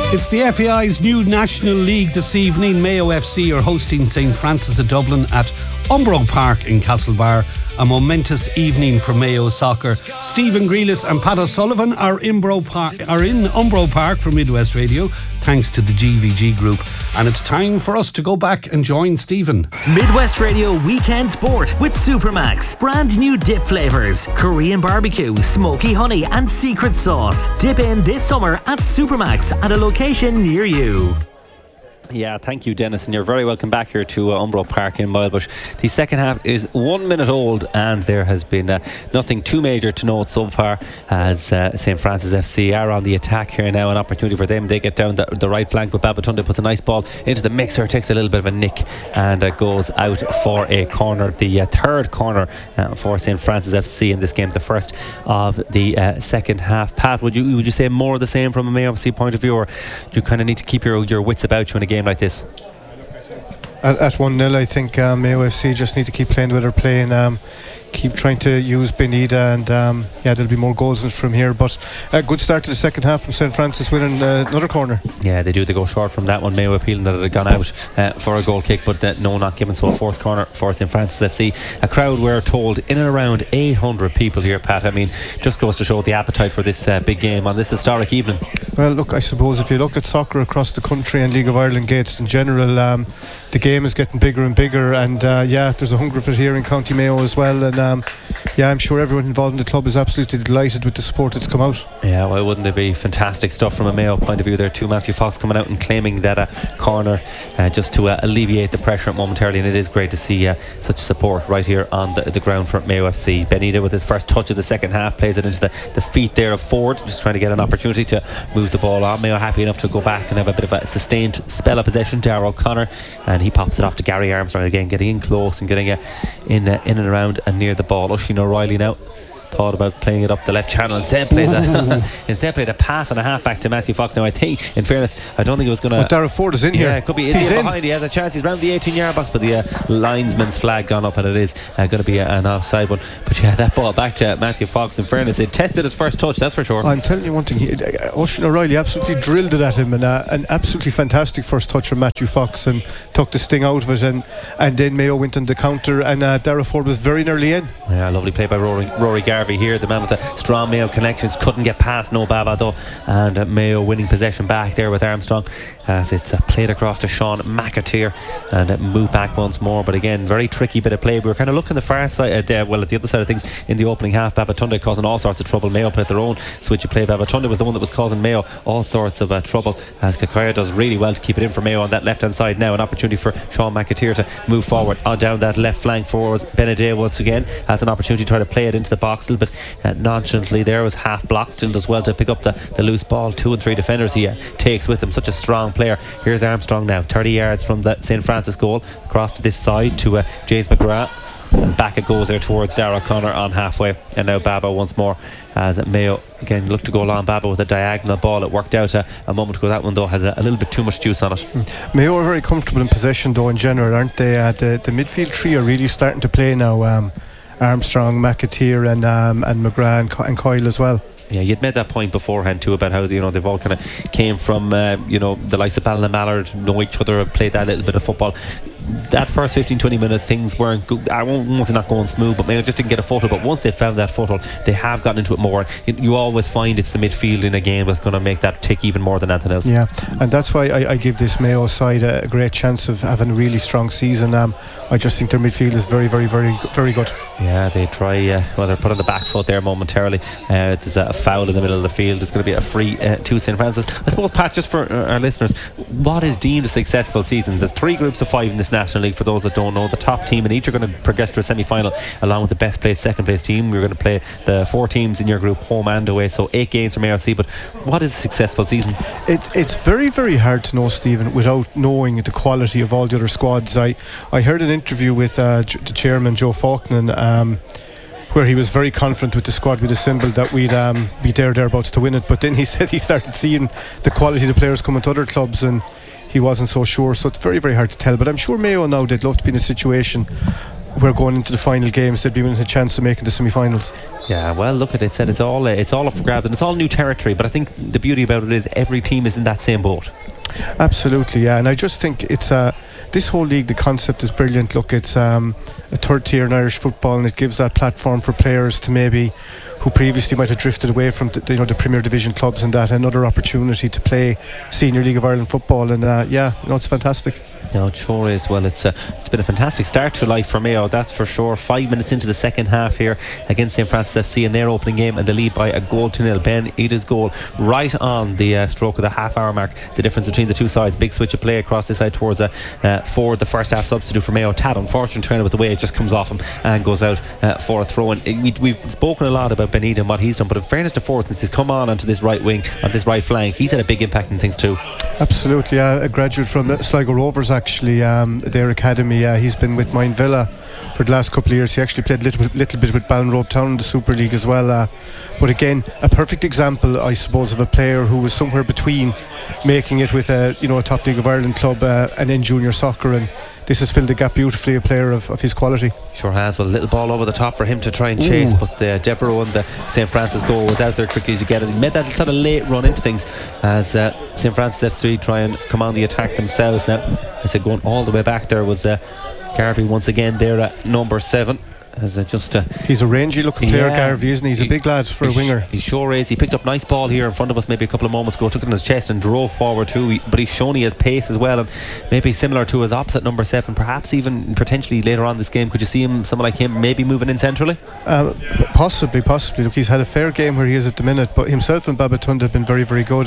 It's the FAI's new National League this evening. Mayo FC are hosting St Francis of Dublin at Umbro Park in Castlebar. A momentous evening for Mayo soccer. Stephen Grealis and Pat O'Sullivan are in Umbro Park for Midwest Radio, thanks to the GVG Group. And it's time for us to go back and join Stephen. Midwest Radio Weekend Sport with Supermax. Brand new dip flavours: Korean barbecue, smoky honey and secret sauce. Dip in this summer at Supermax at a location near you. Yeah, thank you, Dennis, and you're very welcome back here to Umbro Park in Moylebush. The second half is 1 minute old, and there has been nothing too major to note so far, as St Francis FC are on the attack here now. An opportunity for them. They get down the right flank, but Babatunde puts a nice ball into the mixer, takes a little bit of a nick, and goes out for a corner. The third corner for St Francis FC in this game, the first of the second half. Pat, would you say more of the same from a Mayo FC point of view, or do you kind of need to keep your wits about you in a game like this? At 1-0, I think Mayo FC just need to keep playing the way they're playing, keep trying to use Benita, and there'll be more goals from here. But a good start to the second half from St Francis, winning another corner. Yeah, they do. They go short from that one. Mayo appealing that it had gone out for a goal kick, but no, not given. So a fourth corner for St Francis FC. A crowd, we're told, in and around 800 people here, Pat. I mean, just goes to show the appetite for this big game on this historic evening. Well, look, I suppose if you look at soccer across the country and League of Ireland gates in general, the game is getting bigger and bigger, and there's a hunger for it here in County Mayo as well. And I'm sure everyone involved in the club is absolutely delighted with the support that's come out. Yeah, why wouldn't it be? Fantastic stuff from a Mayo point of view there too. Matthew Fox coming out and claiming that corner just to alleviate the pressure momentarily, and it is great to see such support right here on the ground for Mayo FC. Benita with his first touch of the second half plays it into the feet there of Ford, just trying to get an opportunity to move the ball on. Mayo happy enough to go back and have a bit of a sustained spell of possession. Darragh O'Connor, and he pops it off to Gary Armstrong again, getting in close and getting in and around and near the ball. Oisin O'Reilly now thought about playing it up the left channel, instead played a pass and a half back to Matthew Fox. Now I think, in fairness, I don't think it was going to... Darragh Ford is in here. Yeah, it could be. He's in behind. He has a chance. He's round the 18-yard box, but the linesman's flag gone up, and it is going to be an offside one. But yeah, that ball back to Matthew Fox, in fairness, it tested his first touch, that's for sure. I'm telling you one thing, Oisin O'Reilly absolutely drilled it at him, and an absolutely fantastic first touch from Matthew Fox, and took the sting out of it, and then Mayo went on the counter, and Darragh Ford was very nearly in. Yeah, lovely play by Rory Garvey here, the man with the strong Mayo connections. Couldn't get past No Baba though, and Mayo winning possession back there with Armstrong, as it's played across to Sean McAteer, and move back once more. But again, very tricky bit of play. We were kind of looking the far side, at the other side of things in the opening half. Babatunde causing all sorts of trouble. Mayo played their own switch of play. Babatunde was the one that was causing Mayo all sorts of trouble, as Kakaya does really well to keep it in for Mayo on that left hand side. Now an opportunity for Sean McAteer to move forward on down that left flank forwards. Benedict once again has an opportunity to try to play it into the box a little bit nonchalantly there, was half blocked, still does well to pick up the loose ball. 2 and 3 defenders he takes with him, such a strong player. Here's Armstrong now, 30 yards from the St Francis goal, across to this side to James McGrath, and back it goes there towards Darragh O'Connor on halfway. And now Baba once more, as Mayo again look to go along. Baba with a diagonal ball. It worked out a moment ago. That one though has a little bit too much juice on it. Mayo are very comfortable in possession though in general, aren't they? The midfield three are really starting to play now. Armstrong, McAteer and McGrath and Coyle as well. Yeah, you'd made that point beforehand too about how they've all kind of came from the likes of Ballina Mallard, know each other, played that little bit of football. That first 15-20 minutes things weren't good. I won't say not going smooth, but maybe just didn't get a foothold. But once they found that foothold, they have gotten into it more. You always find it's the midfield in a game that's going to make that tick even more than anything else. Yeah, and that's why I give this Mayo side a great chance of having a really strong season. I just think their midfield is very, very, very, very good. Yeah, they try. They're put on the back foot there momentarily. There's a foul in the middle of the field. It's going to be a free to St Francis. I suppose, Pat, just for our listeners, what is deemed a successful season? There's 3 groups of 5 in this National League. For those that don't know, the top team in each are going to progress to a semi-final, along with the best placed second place team. We're going to play the 4 teams in your group, home and away, so 8 games from ARC. But what is a successful season? It's very, very hard to know, Stephen, without knowing the quality of all the other squads. I heard an interview with the chairman, Joe Faulkner, where he was very confident with the squad we'd assembled that we'd be thereabouts to win it. But then he said he started seeing the quality of the players coming to other clubs, and he wasn't so sure. So it's very, very hard to tell. But I'm sure Mayo now, they'd love to be in a situation where going into the final games they'd be with a chance of making the semi-finals. Yeah, well, look at it. Said it's all up for grabs, and it's all new territory. But I think the beauty about it is every team is in that same boat. Absolutely, yeah. And I just think it's this whole league, the concept is brilliant. Look, it's a third tier in Irish football, and it gives that platform for players to maybe who previously might have drifted away from the Premier Division clubs, and that another opportunity to play Senior League of Ireland football. And it's fantastic. No, it sure is. Well, it's been a fantastic start to life for Mayo, that's for sure. 5 minutes into the second half here against St. Francis FC in their opening game, and the lead by a goal to nil. Ben Ida's goal right on the stroke of the half-hour mark. The difference between the two sides. Big switch of play across this side towards Ford, the first half substitute for Mayo. Tad, unfortunate turn with the way it just comes off him and goes out for a throw. And we've spoken a lot about Ben Ida and what he's done, but in fairness to Ford, since he's come on onto this right wing, on this right flank, he's had a big impact in things too. Absolutely, yeah. A graduate from Sligo Rovers, actually, their academy. He's been with Mine Villa for the last couple of years. He actually played a little bit with Ballinrobe Town in the Super League as well. But again, a perfect example, I suppose, of a player who was somewhere between making it with a top League of Ireland club and in junior soccer, and this has filled the gap beautifully. A player of his quality. Sure has. Well, a little ball over the top for him to try and chase, but Devereaux and the St. Francis goal was out there quickly to get it. He made that sort of late run into things as St. Francis FC try and come on the attack themselves. Now, I said going all the way back there was Garvey once again there at number 7. He's a rangy looking player, Garvey, isn't he? He's a big lad for a winger. He sure is. He picked up nice ball here in front of us maybe a couple of moments ago, took it in his chest and drove forward too. But he's shown he has pace as well, and maybe similar to his opposite number 7, perhaps even potentially later on this game. Could you see someone like him maybe moving in centrally? Possibly. Look, he's had a fair game where he is at the minute, but himself and Babatunda have been very, very good.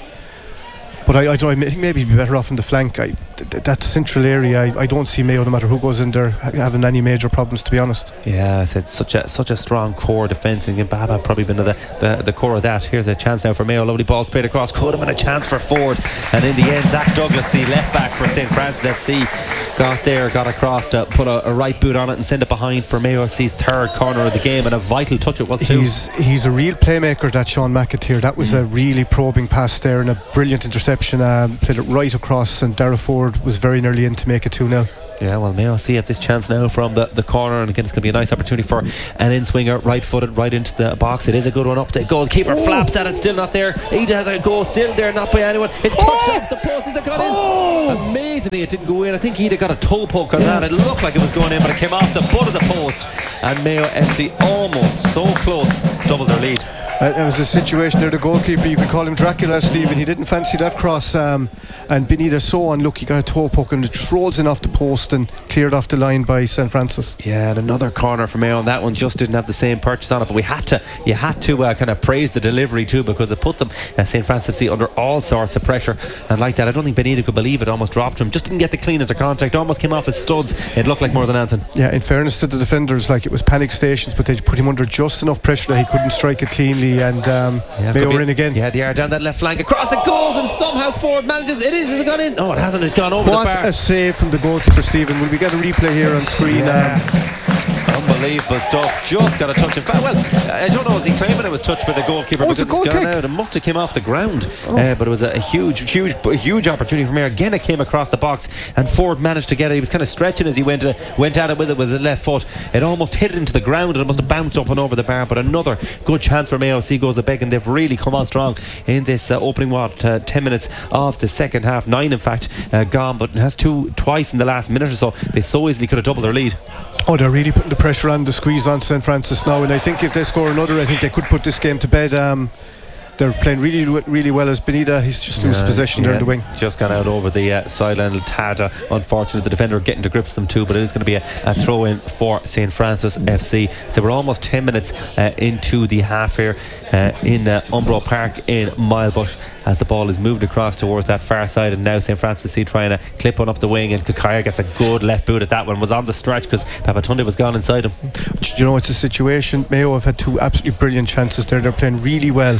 But I think maybe he'd be better off in the flank. That central area, I don't see Mayo, no matter who goes in there, having any major problems, to be honest. Yeah, I said such a strong core defence, and Baba probably been the core of that. Here's a chance now for Mayo. Lovely ball sprayed across. Could have been a chance for Ford, and in the end, Zach Douglas, the left back for St. Francis FC, got across to put a right boot on it and send it behind for Mayo FC's third corner of the game, and a vital touch it was too. He's a real playmaker, that Sean McAteer. That was a really probing pass there and a brilliant interception. Played it right across, and Darragh Ford was very nearly in to make it 2-0. Yeah, well, Mayo see at this chance now from the corner, and again it's going to be a nice opportunity for an in-swinger, right-footed, right into the box. It is a good one up. The goalkeeper flaps at it, still not there. Ida has a goal, still there, not by anyone. It's touched off the post. Has it gone in? Amazingly, it didn't go in. I think Ida got a toe poke on that. It looked like it was going in, but it came off the butt of the post, and Mayo FC almost so close doubled their lead. It was a situation there, the goalkeeper, you could call him Dracula, Stephen. He didn't fancy that cross, and Benita so unlucky, he got a toe poke and it just rolls in off the post and cleared off the line by St. Francis. Yeah, and another corner for Mayo, and that one just didn't have the same purchase on it, but you had to kind of praise the delivery too, because it put them, St. Francis FC, under all sorts of pressure, and like that, I don't think Benita could believe it, almost dropped him, just didn't get the clean into contact, almost came off his studs. It looked like more than anything. Yeah, in fairness to the defenders, like, it was panic stations, but they put him under just enough pressure that he couldn't strike it cleanly, and Mayo were in again. Yeah, they are down that left flank, across it goes, and somehow Ford manages. Has it gone in? Oh, it hasn't. It's gone over the bar. What a save from the goalkeeper, Stephen. Will we get a replay here on screen? Unbelievable stuff. Just got a touch. In fact, well, I don't know, was he claiming it was touched by the goalkeeper because it's gone out? It must have came off the ground, but it was a huge opportunity for Mayo. Again, it came across the box, and Ford managed to get it. He was kind of stretching as he went at it with his left foot. It almost hit it into the ground, and it must have bounced up and over the bar. But another good chance for Mayo FC goes a beg, and they've really come on strong in this opening 10 minutes of the second half. 9 in fact gone, but it has twice in the last minute or so. They so easily could have doubled their lead. They're really putting the pressure on, the squeeze on St. Francis now, and I think if they score another, I think they could put this game to bed. They're playing really well as Benita. He's just loose possession there in the wing. Just gone out over the sideline. Tad, unfortunately, the defender getting to grips them too, but it is going to be a throw in for St. Francis FC. So we're almost 10 minutes into the half here in Umbro Park in Milebush, as the ball is moved across towards that far side, and now St. Francis FC trying to clip one up the wing, and Kakaya gets a good left boot at that one. Was on the stretch because Babatunde was gone inside him. You know, it's a situation. Mayo have had 2 absolutely brilliant chances there. They're playing really well.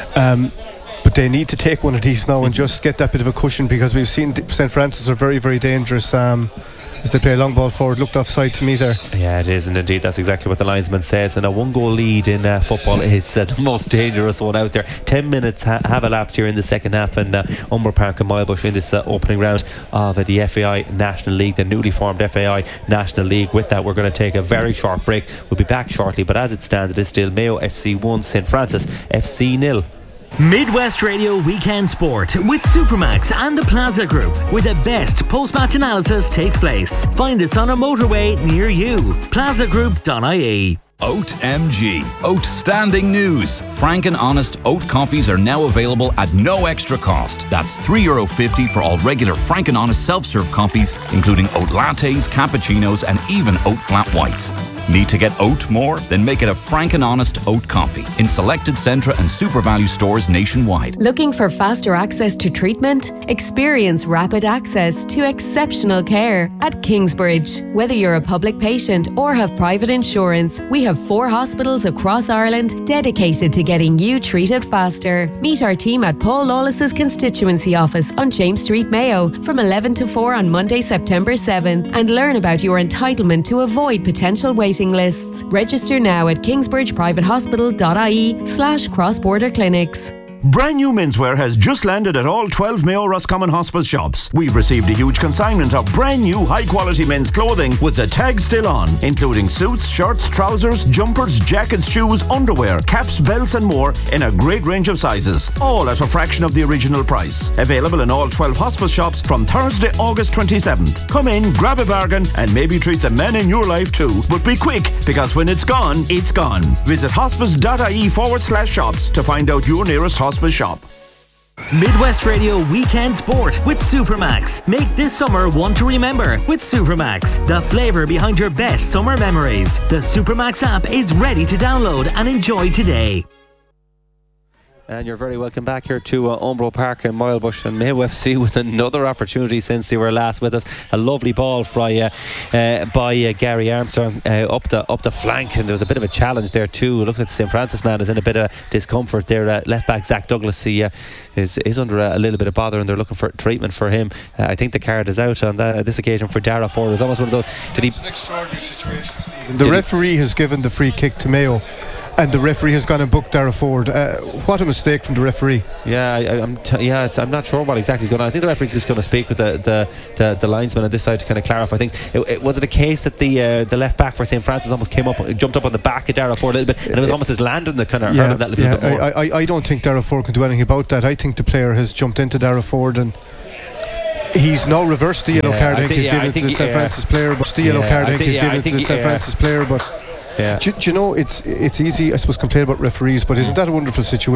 But they need to take one of these now and just get that bit of a cushion, because we've seen St. Francis are very, very dangerous. as they play a long ball forward. Looked offside to me there. Yeah, it is, and indeed that's exactly what the linesman says. And a 1-goal lead in football is the most dangerous one out there. 10 minutes have elapsed here in the second half, and Umbro Park and Milebush in this opening round of the FAI National League, the newly formed FAI National League. With that, we're going to take a very short break. We'll be back shortly, but as it stands, it is still Mayo FC 1, St Francis FC 0. Midwest Radio Weekend Sport with Supermax and the Plaza Group, where the best post-match analysis takes place. Find us on a motorway near you. plazagroup.ie. Oat MG. Outstanding news. Frank and Honest oat coffees are now available at no extra cost. That's €3.50 for all regular Frank and Honest self-serve coffees, including oat lattes, cappuccinos, and even oat flat whites. Need to get oat more? Then make it a Frank and Honest oat coffee in selected Centra and Super Value stores nationwide. Looking for faster access to treatment? Experience rapid access to exceptional care at Kingsbridge. Whether you're a public patient or have private insurance, we have 4 hospitals across Ireland dedicated to getting you treated faster. Meet our team at Paul Lawless's constituency office on James Street, Mayo from 11 to 4 on Monday, September 7, and learn about your entitlement to avoid potential waiting lists. Register now at kingsbridgeprivatehospital.ie/cross-border clinics. Brand new menswear has just landed at all 12 Mayo Roscommon Hospice shops. We've received a huge consignment of brand new high quality men's clothing with the tag still on, including suits, shirts, trousers, jumpers, jackets, shoes, underwear, caps, belts and more in a great range of sizes. All at a fraction of the original price. Available in all 12 hospice shops from Thursday, August 27th. Come in, grab a bargain and maybe treat the men in your life too. But be quick, because when it's gone, it's gone. Visit hospice.ie/shops to find out your nearest hospice shop. Midwest Radio Weekend Sport with Supermax. Make this summer one to remember with Supermax, the flavour behind your best summer memories. The Supermax app is ready to download and enjoy today. And you're very welcome back here to Umbro Park and Milebush and Mayo FC with another opportunity since you were last with us. A lovely ball by Gary Armstrong up the flank, and there was a bit of a challenge there too. It looks like the St Francis man is in a bit of discomfort there. Left back Zach Douglas is under a little bit of bother, and they're looking for treatment for him. I think the card is out on this occasion for Dara Ford. It's almost one of those. It's an extraordinary situation, Stephen. The referee has given the free kick to Mayo, and the referee has gone and booked Dara Ford. What a mistake from the referee. I'm not sure what exactly is going on. I think the referee's just going to speak with the linesman on this side to kind of clarify things. Was it a case that the left back for St Francis almost jumped up on the back of Dara Ford a little bit, and it was almost his landing that kind of hurt him that little bit more? I don't think Dara Ford can do anything about that. I think the player has jumped into Dara Ford, and he's now reversed the yellow card. I think he's given it to the St Francis player, but the yellow card I think he's given it to the St Francis player. But do you know, it's easy, I suppose, complain about referees, but isn't that a wonderful situation?